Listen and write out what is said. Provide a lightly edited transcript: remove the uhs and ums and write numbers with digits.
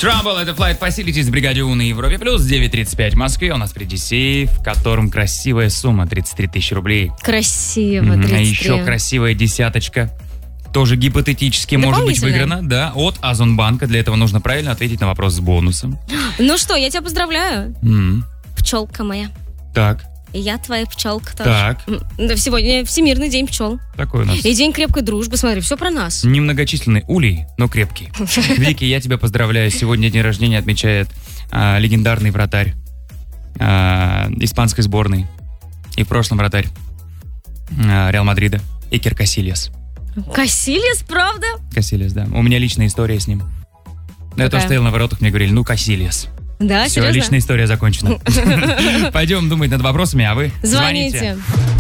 Trouble, это Flight Facilities в бригаде У на Европе плюс 9:35 в Москве. У нас впереди сейф, в котором красивая сумма 33 тысячи рублей. Красиво, 33. А еще красивая десяточка. Тоже гипотетически может быть выиграна, да, от Озонбанка. Для этого нужно правильно ответить на вопрос с бонусом. Ну что, я тебя поздравляю. Пчелка моя. Так. И я твоя пчелка тоже. Так. Да, сегодня Всемирный день пчел. Такой у нас. И день крепкой дружбы. Смотри, все про нас. Немногочисленный улей, но крепкий. Вики, я тебя поздравляю. Сегодня день рождения отмечает легендарный вратарь испанской сборной. И в прошлом вратарь Реал Мадрида. Икер Касильяс. Касильяс, правда? Касильяс, да. У меня личная история с ним. Я тоже стоял на воротах, мне говорили, Касильяс. Да, все, серьезно? личная история закончена. Пойдем думать над вопросами, а вы звоните.